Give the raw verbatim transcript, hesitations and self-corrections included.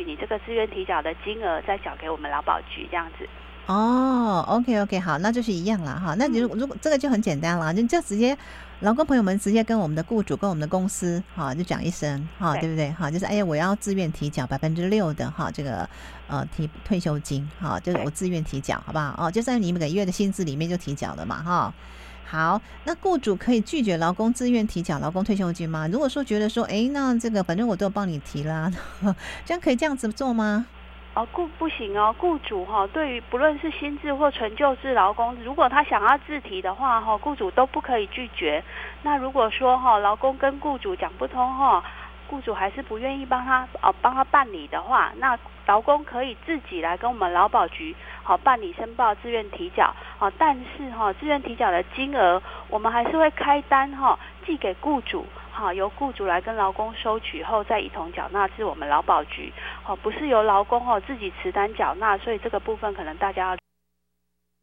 你这个自愿提缴的金额再缴给我们劳保局这样子。 哦，OK OK，好，那就是一样了哈。那如嗯， 果如果这个就很简单了，你就直接劳工朋友们直接跟我们的雇主跟我们的公司哈就讲一声哈， 对对不对哈？就是哎呀，我要自愿提缴百分之六的哈这个呃提退休金哈，就是我对。 自愿提缴，好不好？哦，就在你每个月的薪资里面就提缴了嘛哈。好，那雇主可以拒绝劳工自愿提缴劳工退休金吗？如果说觉得说，哎，那这个反正我都有帮你提啦，这样可以这样子做吗？ 哦，雇不行哦，雇主哈、哦，对于不论是新制或纯旧制劳工，如果他想要自提的话哈、哦，雇主都不可以拒绝。那如果说哈、哦，劳工跟雇主讲不通哈、哦，雇主还是不愿意帮他哦帮他办理的话，那劳工可以自己来跟我们劳保局好、哦、办理申报自愿提缴哦，但是哈、哦，自愿提缴的金额我们还是会开单哈、哦、寄给雇主。好，由雇主来跟劳工收取后，再一同缴纳至我们劳保局。好，不是由劳工哦自己持单缴纳，所以这个部分可能大家要